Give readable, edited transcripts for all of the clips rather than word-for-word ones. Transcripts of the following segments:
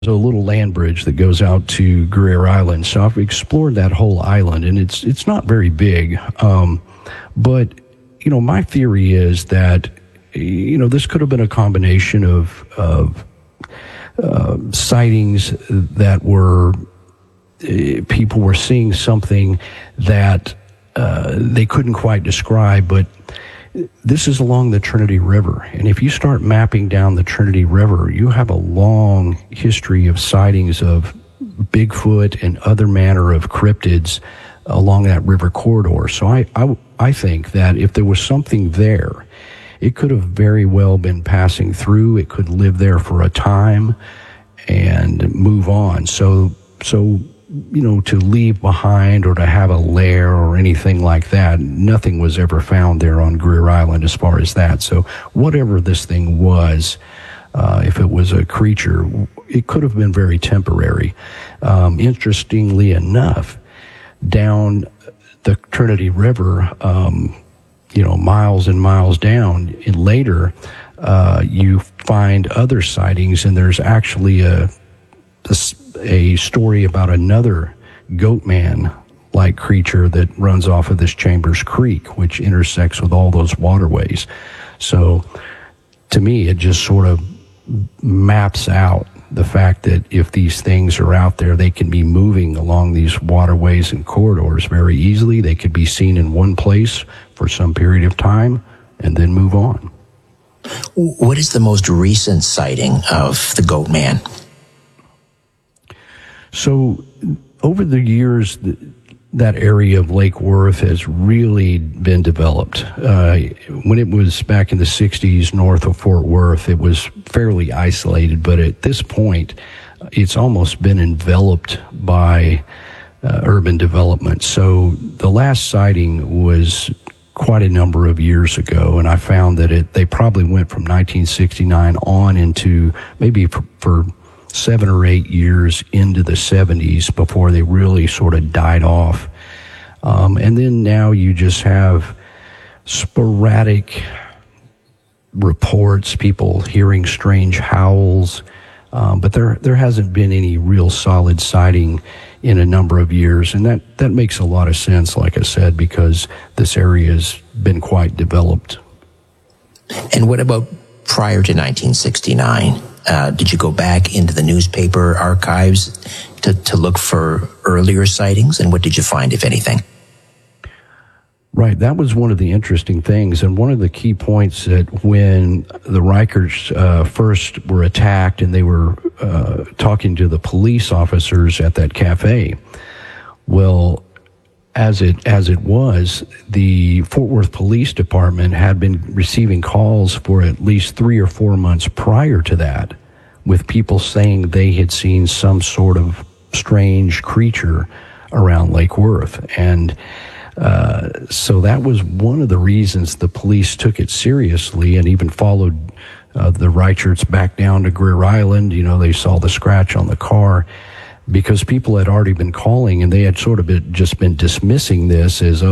a little land bridge that goes out to Greer Island. So I've explored that whole island, and it's not very big. But, my theory is that, this could have been a combination of sightings that were, people were seeing something that they couldn't quite describe, but this is along the Trinity River. And if you start mapping down the Trinity River, you have a long history of sightings of Bigfoot and other manner of cryptids along that river corridor. So I think that if there was something there, it could have very well been passing through. It could live there for a time and move on. So to leave behind or to have a lair or anything like that, nothing was ever found there on Greer Island as far as that. So whatever this thing was, if it was a creature, it could have been very temporary. Interestingly enough, down the Trinity River, miles and miles down, and later you find other sightings, and there's actually a story about another goat man-like creature that runs off of this Chambers Creek, which intersects with all those waterways. So to me, it just sort of maps out the fact that if these things are out there, they can be moving along these waterways and corridors very easily. They could be seen in one place for some period of time and then move on. What is the most recent sighting of the goat man? So over the years, that area of Lake Worth has really been developed. When it was back in the 60s north of Fort Worth, it was fairly isolated, but at this point, it's almost been enveloped by urban development. So the last sighting was quite a number of years ago, and I found that they probably went from 1969 on into maybe for 7 or 8 years into the 70s before they really sort of died off. And then now you just have sporadic reports, people hearing strange howls, but there hasn't been any real solid sighting in a number of years. And that makes a lot of sense, like I said, because this area has been quite developed. And what about prior to 1969? Did you go back into the newspaper archives to look for earlier sightings? And what did you find, if anything? Right. That was one of the interesting things. And one of the key points that when the Rikers first were attacked and they were talking to the police officers at that cafe, well, as it was, the Fort Worth Police Department had been receiving calls for at least 3 or 4 months prior to that, with people saying they had seen some sort of strange creature around Lake Worth. And so that was one of the reasons the police took it seriously and even followed the Reicherts back down to Greer Island. They saw the scratch on the car, because people had already been calling and they had sort of just been dismissing this as,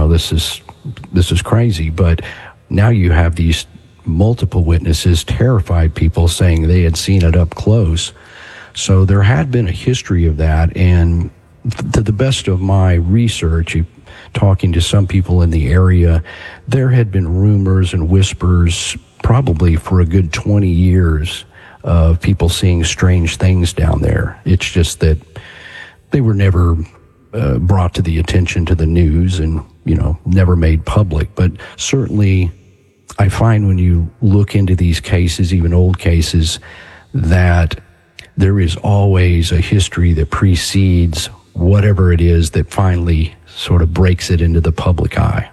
this is crazy. But now you have these multiple witnesses, terrified people saying they had seen it up close. So there had been a history of that. And to the best of my research, talking to some people in the area, there had been rumors and whispers probably for a good 20 years of people seeing strange things down there. It's just that they were never brought to the attention to the news and, never made public. But certainly I find when you look into these cases, even old cases, that there is always a history that precedes whatever it is that finally sort of breaks it into the public eye.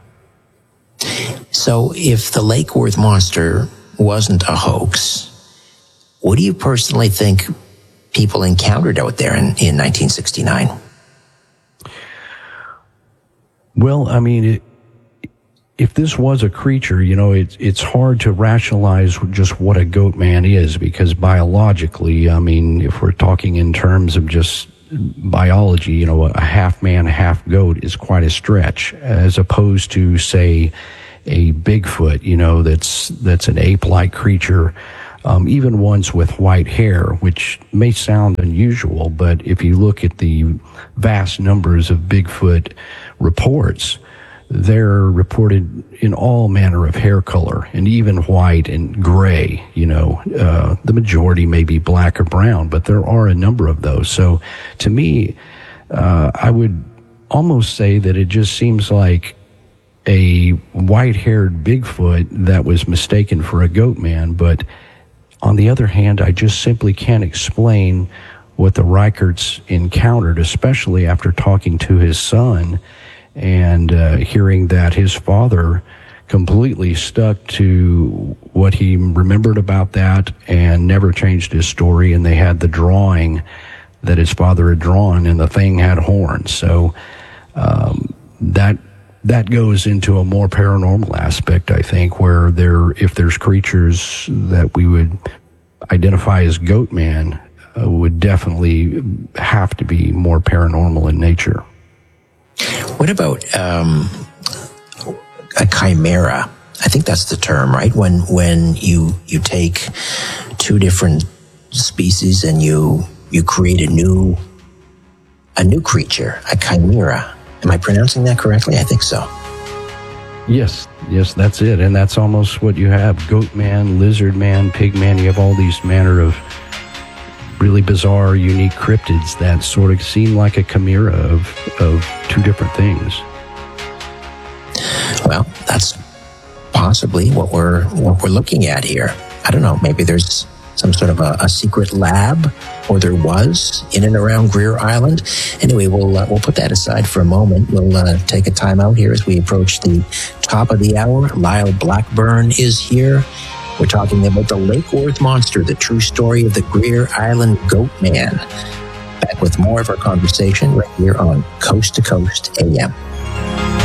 So if the Lake Worth monster wasn't a hoax, what do you personally think people encountered out there in 1969? Well, I mean, if this was a creature, it's hard to rationalize just what a goat man is, because biologically, I mean, if we're talking in terms of just biology, a half man, half goat is quite a stretch, as opposed to, say, a Bigfoot, that's an ape-like creature. even ones with white hair, which may sound unusual, but if you look at the vast numbers of Bigfoot reports, they're reported in all manner of hair color, and even white and gray. The majority may be black or brown, but there are a number of those. So to me, I would almost say that it just seems like a white-haired Bigfoot that was mistaken for a goat man. But on the other hand, I just simply can't explain what the Reicherts encountered, especially after talking to his son and hearing that his father completely stuck to what he remembered about that and never changed his story. And they had the drawing that his father had drawn, and the thing had horns. So that goes into a more paranormal aspect, I think, where if there's creatures that we would identify as goat man, would definitely have to be more paranormal in nature. What about a chimera? I think that's the term, right? When you take two different species and you create a new creature, a chimera. Am I pronouncing that correctly? I think so. Yes, that's it. And that's almost what you have. Goat man, lizard man, pig man. You have all these manner of really bizarre, unique cryptids that sort of seem like a chimera of two different things. Well, that's possibly what we're looking at here. I don't know. Maybe there's some sort of a secret lab, or there was, in and around Greer Island. Anyway, we'll put that aside for a moment. We'll take a time out here as we approach the top of the hour. Lyle Blackburn is here. We're talking about the Lake Worth Monster, the true story of the Greer Island Goat Man. Back with more of our conversation right here on Coast to Coast AM.